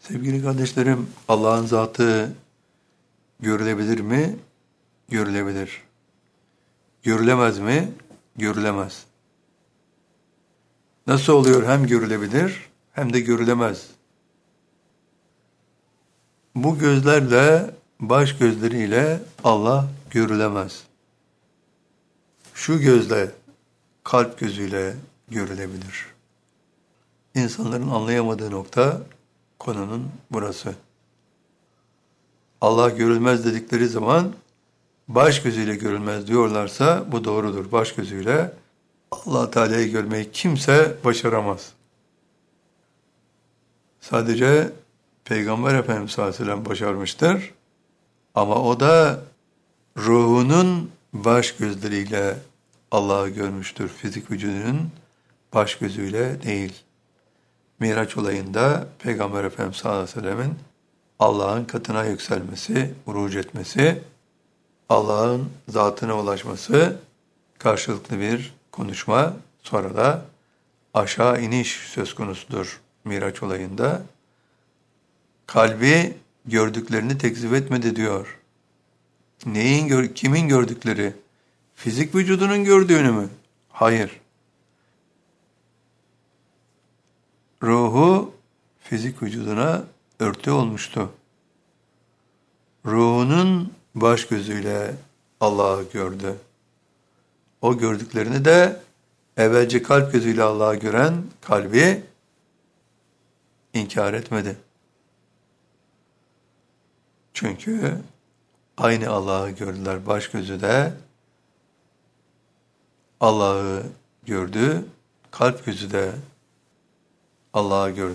Sevgili kardeşlerim, Allah'ın zatı görülebilir mi? Görülebilir. Görülemez mi? Görülemez. Nasıl oluyor hem görülebilir hem de görülemez? Bu gözlerle, baş gözleriyle Allah görülemez. Şu gözle, kalp gözüyle görülebilir. İnsanların anlayamadığı nokta konunun burası. Allah görülmez dedikleri zaman baş gözüyle görülmez diyorlarsa bu doğrudur. Baş gözüyle Allah Teala'yı görmeyi kimse başaramaz. Sadece Peygamber Efendimiz sallallahu aleyhi ve sellem başarmıştır. Ama o da ruhunun baş gözleriyle Allah'ı görmüştür. Fizik vücudunun baş gözüyle değil. Miraç olayında Peygamber Efendimiz sallallahu aleyhi ve sellemin Allah'ın katına yükselmesi, uruc etmesi, Allah'ın zatına ulaşması, karşılıklı bir konuşma, sonra da aşağı iniş söz konusudur Miraç olayında. Kalbi gördüklerini tekzip etmedi diyor. Kimin gördükleri? Fizik vücudunun gördüğünü mü? Hayır. Ruhu fizik vücuduna örtü olmuştu. Ruhunun baş gözüyle Allah'ı gördü. O gördüklerini de evvelce kalp gözüyle Allah'ı gören kalbi inkar etmedi. Çünkü aynı Allah'ı gördüler. Baş gözü de Allah'ı gördü, kalp gözü de Allah'ı gördü.